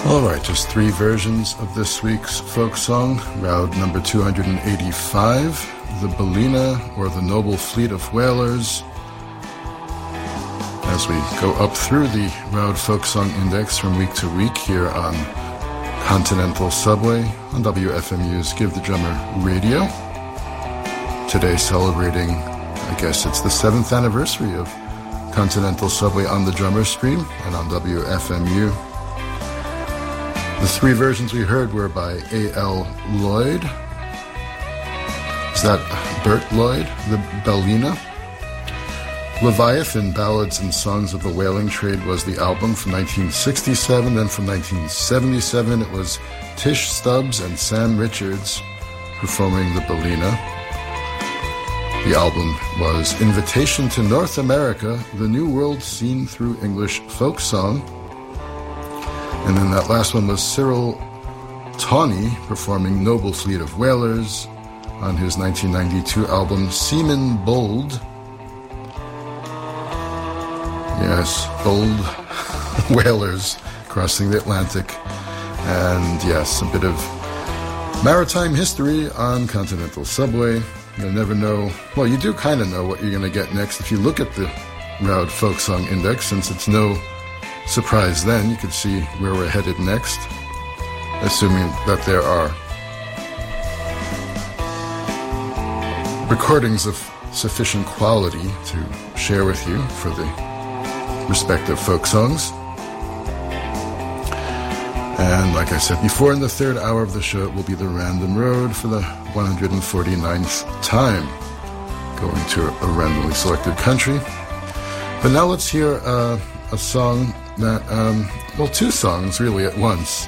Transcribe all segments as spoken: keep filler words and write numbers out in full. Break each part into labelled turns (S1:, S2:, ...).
S1: All right, just three versions of this week's folk song. Route number two hundred eighty-five, the Ballina, or the Noble Fleet of Whalers. As we go up through the Route Folk Song Index from week to week here on Continental Subway on W F M U's Give the Drummer Radio. Today celebrating, I guess it's the seventh anniversary of Continental Subway on the Drummer Stream and on W F M U. The three versions we heard were by A L Lloyd. Is that Bert Lloyd? The Ballina. Leviathan, Ballads and Songs of the Whaling Trade was the album from nineteen sixty-seven. Then from nineteen seventy-seven, it was Tish Stubbs and Sam Richards performing the Ballina. The album was Invitation to North America, the New World Seen Through English Folk Song. And then that last one was Cyril Tawney performing Noble Fleet of Whalers on his nineteen ninety-two album Seaman Bold. Yes, bold whalers crossing the Atlantic. And yes, a bit of maritime history on Continental Subway. You'll never know. Well, you do kind of know what you're going to get next if you look at the Route Folk Song Index, since it's no surprise then. You can see where we're headed next, assuming that there are recordings of sufficient quality to share with you for the respective folk songs. And like I said before, in the third hour of the show, it will be the Random Road for the one hundred forty-ninth time, going to a randomly selected country. But now let's hear uh, a song that, um, well, two songs really at once.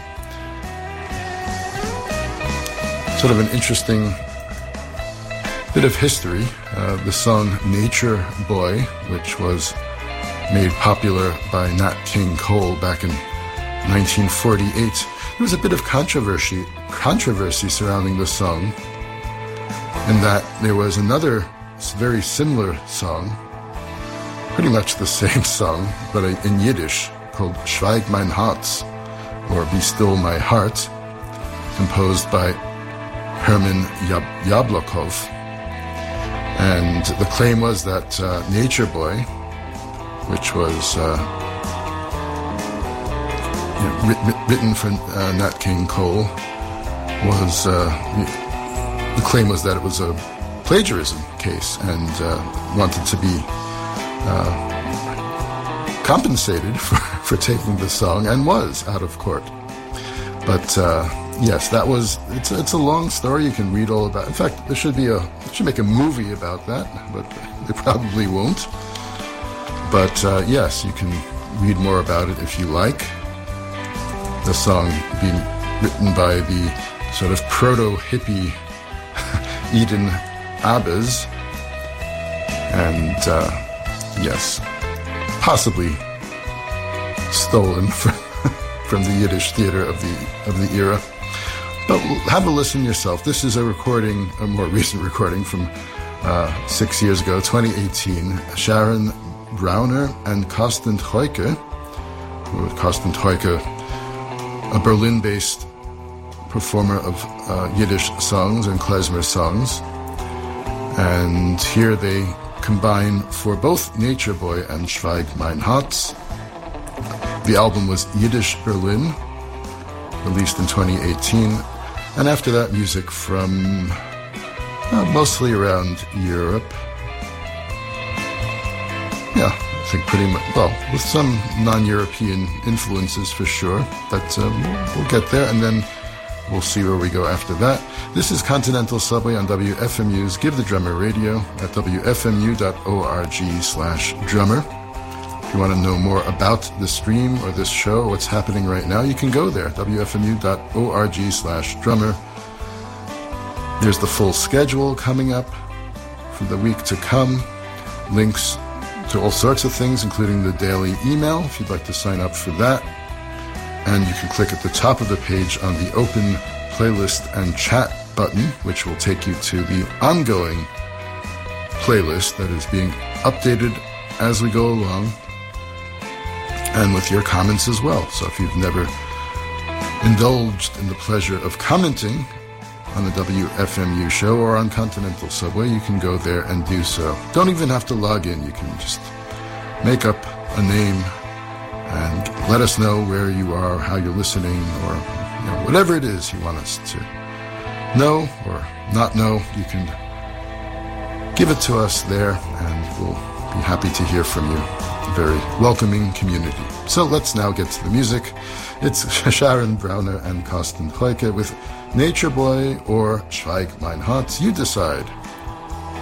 S1: Sort of an interesting bit of history. Uh, the song Nature Boy, which was made popular by Nat King Cole back in nineteen forty-eight. There was a bit of controversy controversy surrounding the song, in that there was another very similar song, pretty much the same song, but in Yiddish, called Schweig mein Herz, or Be Still My Heart, composed by Herman Yab- Yablokov. And the claim was that uh, Nature Boy, which was uh, you know, written, written for uh, Nat King Cole, was uh, the claim was that it was a plagiarism case, and uh, wanted to be uh, compensated for, for taking the song, and was out of court. But uh, yes, that was it's it's a long story. You can read all about. In fact, there should be a they should make a movie about that, but they probably won't. But uh, yes, you can read more about it if you like. The song being written by the sort of proto-hippie Eden Abbas. And uh, yes, possibly stolen from, from the Yiddish theater of the of the era. But have a listen yourself. This is a recording, a more recent recording from uh, six years ago, twenty eighteen. Sharon Browner and Carsten Heuke. Carsten Heuke, a Berlin-based performer of uh, Yiddish songs and klezmer songs. And here they combine for both Nature Boy and Schweig mein Herz. The album was Yiddish Berlin, released in twenty eighteen. And after that, music from uh, mostly around Europe. Yeah, I think pretty much, well, with some non-European influences for sure, but um, we'll get there, and then we'll see where we go after that. This is Continental Subway on W F M U's Give the Drummer Radio at W F M U dot org slash drummer. If you want to know more about the stream or this show, what's happening right now, you can go there, W F M U dot org slash drummer. There's the full schedule coming up for the week to come, links to all sorts of things, including the daily email, if you'd like to sign up for that. And you can click at the top of the page on the open playlist and chat button, which will take you to the ongoing playlist that is being updated as we go along, and with your comments as well. So if you've never indulged in the pleasure of commenting on the W F M U show or on Continental Subway, you can go there and do so. Don't even have to log in. You can just make up a name and let us know where you are, how you're listening, or you know, whatever it is you want us to know or not know. You can give it to us there, and we'll be happy to hear from you. A very welcoming community. So let's now get to the music. It's Sharon Brauner and Carsten Heuke with Nature Boy or Schweig mein Herz. You decide.